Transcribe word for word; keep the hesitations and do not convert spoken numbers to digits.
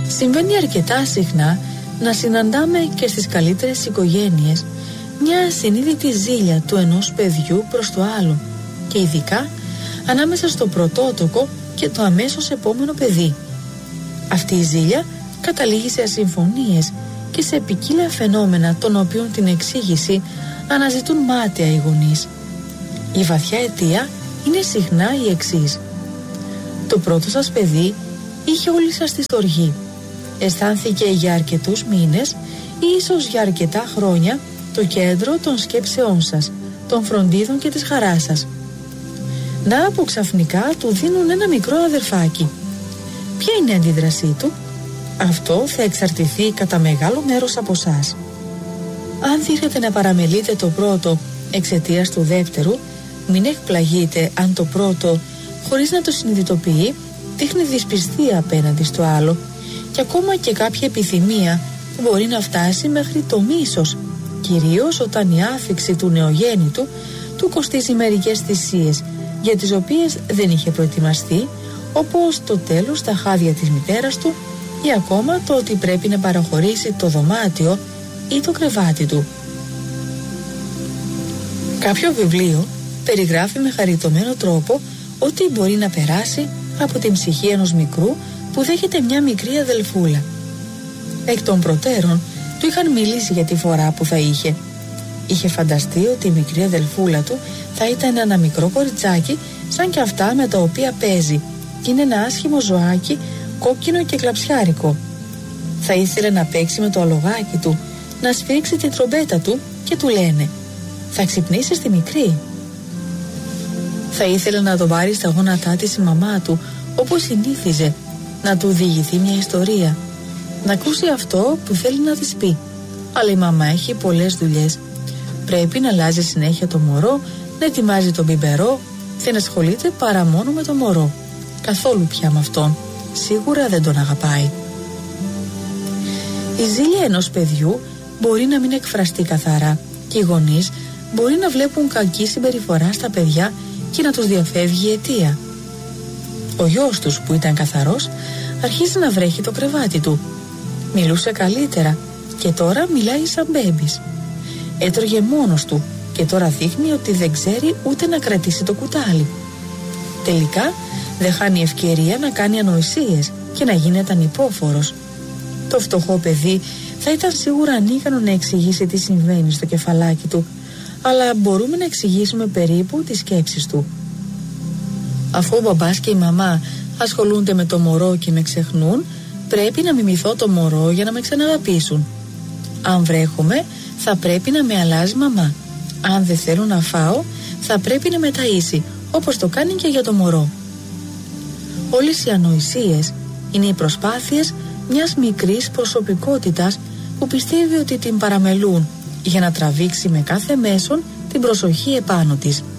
Συμβαίνει αρκετά συχνά να συναντάμε και στις καλύτερες οικογένειες μια ασυνείδητη ζήλια του ενός παιδιού προς το άλλο, και ειδικά ανάμεσα στο πρωτότοκο και το αμέσως επόμενο παιδί. Αυτή η ζήλια καταλήγει σε ασυμφωνίες και σε ποικίλα φαινόμενα, των οποίων την εξήγηση αναζητούν μάταια οι γονείς. Η βαθιά αιτία είναι συχνά η εξής: το πρώτο σας παιδί είχε όλη σας τη στοργή. Αισθάνθηκε για αρκετούς μήνες ή ίσως για αρκετά χρόνια το κέντρο των σκέψεών σας, των φροντίδων και της χαράς σας. Να που ξαφνικά του δίνουν ένα μικρό αδερφάκι. Ποια είναι η αντίδρασή του? Αυτό θα εξαρτηθεί κατά μεγάλο μέρος από εσάς. Αν δείχνετε να παραμελείτε το πρώτο εξαιτίας του δεύτερου, μην εκπλαγείτε αν το πρώτο, χωρίς να το συνειδητοποιεί, δείχνει δυσπιστία απέναντι στο άλλο, και ακόμα και κάποια επιθυμία που μπορεί να φτάσει μέχρι το μίσος, κυρίως όταν η άφιξη του νεογέννητου του κοστίζει μερικές θυσίες για τις οποίες δεν είχε προετοιμαστεί, όπως το τέλος στα χάδια της μητέρας του, ή ακόμα το ότι πρέπει να παραχωρήσει το δωμάτιο ή το κρεβάτι του. Κάποιο βιβλίο περιγράφει με χαριτωμένο τρόπο ότι μπορεί να περάσει από την ψυχή ενός μικρού που δέχεται μια μικρή αδελφούλα. Εκ των προτέρων του είχαν μιλήσει για τη φορά που θα είχε. Είχε φανταστεί ότι η μικρή αδελφούλα του θα ήταν ένα μικρό κοριτσάκι σαν και αυτά με τα οποία παίζει, και είναι ένα άσχημο ζωάκι, κόκκινο και κλαψιάρικο. Θα ήθελε να παίξει με το αλογάκι του, να σφίξει την τρομπέτα του, και του λένε: θα ξυπνήσεις τη μικρή. Θα ήθελε να το πάρει στα γόνατά της η μαμά του, όπως συνήθιζε, να του διηγηθεί μια ιστορία, να ακούσει αυτό που θέλει να της πει. Αλλά η μαμά έχει πολλές δουλειές. Πρέπει να αλλάζει συνέχεια το μωρό, να ετοιμάζει τον μπιμπερό, δεν ασχολείται παρά μόνο με το μωρό. Καθόλου πια με αυτόν. Σίγουρα δεν τον αγαπάει. Η ζήλια ενός παιδιού μπορεί να μην εκφραστεί καθαρά, και οι γονείς μπορεί να βλέπουν κακή συμπεριφορά στα παιδιά και να τους διαφεύγει η αιτία. Ο γιος τους, που ήταν καθαρός, αρχίζει να βρέχει το κρεβάτι του. Μιλούσε καλύτερα και τώρα μιλάει σαν μπέμπης. Έτρωγε μόνος του και τώρα δείχνει ότι δεν ξέρει ούτε να κρατήσει το κουτάλι. Τελικά δεν χάνει ευκαιρία να κάνει ανοησίες και να γίνεται ανυπόφορος. Το φτωχό παιδί θα ήταν σίγουρα ανίκανο να εξηγήσει τι συμβαίνει στο κεφαλάκι του, αλλά μπορούμε να εξηγήσουμε περίπου τις σκέψεις του. Αφού ο μπαμπάς και η μαμά ασχολούνται με το μωρό και με ξεχνούν, πρέπει να μιμηθώ το μωρό για να με ξαναγαπήσουν. Αν βρέχομαι, θα πρέπει να με αλλάζει μαμά. Αν δεν θέλω να φάω, θα πρέπει να με ταΐσει, όπως το κάνει και για το μωρό. Όλες οι ανοησίες είναι οι προσπάθειες μιας μικρής προσωπικότητας που πιστεύει ότι την παραμελούν, για να τραβήξει με κάθε μέσον την προσοχή επάνω της.